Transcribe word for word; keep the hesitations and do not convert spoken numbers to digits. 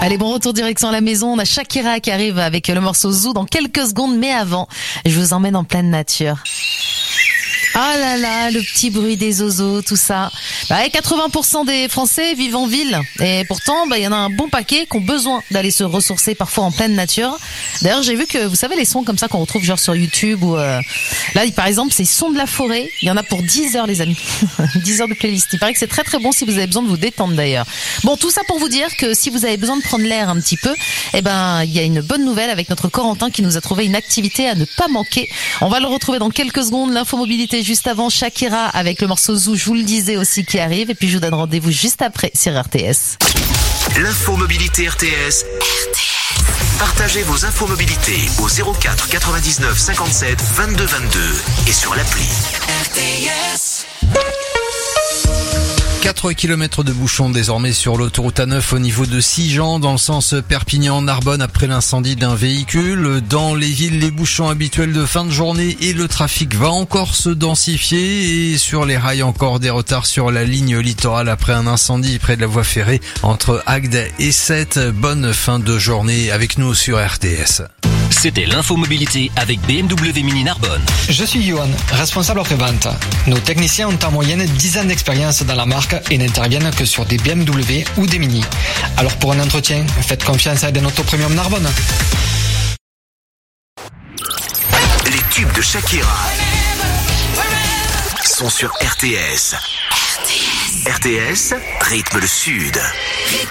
Allez, bon retour direction la maison. On a Shakira qui arrive avec le morceau Zoo dans quelques secondes. Mais avant, je vous emmène en pleine nature. Ah là là, le petit bruit des oiseaux, tout ça. Bah, quatre-vingts pour cent des Français vivent en ville. Et pourtant, bah, il y en a un bon paquet qui ont besoin d'aller se ressourcer parfois en pleine nature. D'ailleurs, j'ai vu que, vous savez, les sons comme ça qu'on retrouve genre sur YouTube ou, euh, là, par exemple, c'est Sons de la forêt. Il y en a pour dix heures, les amis. dix heures de playlist. Il paraît que c'est très très bon si vous avez besoin de vous détendre d'ailleurs. Bon, tout ça pour vous dire que si vous avez besoin de prendre l'air un petit peu, eh ben, il y a une bonne nouvelle avec notre Corentin qui nous a trouvé une activité à ne pas manquer. On va le retrouver dans quelques secondes. L'infomobilité juste avant, Shakira avec le morceau Zoo, je vous le disais aussi, qui arrive. Et puis je vous donne rendez-vous juste après sur R T S. L'infomobilité R T S. R T S. Partagez vos infomobilités au zéro quatre quatre-vingt-dix-neuf cinquante-sept vingt-deux vingt-deux et sur l'appli R T S. quatre kilomètres de bouchons désormais sur l'autoroute A neuf au niveau de Sigean dans le sens Perpignan-Narbonne après l'incendie d'un véhicule. Dans les villes, les bouchons habituels de fin de journée et le trafic va encore se densifier et sur les rails encore des retards sur la ligne littorale après un incendie près de la voie ferrée entre Agde et Sète. Bonne fin de journée avec nous sur R T S. C'était l'infomobilité avec B M W Mini Narbonne. Je suis Johan, responsable après-vente. Nos techniciens ont en moyenne dix ans d'expérience dans la marque et n'interviennent que sur des B M W ou des Mini. Alors pour un entretien, faites confiance à Edenauto Premium Narbonne. Les tubes de Shakira sont sur R T S. R T S, rythme le sud.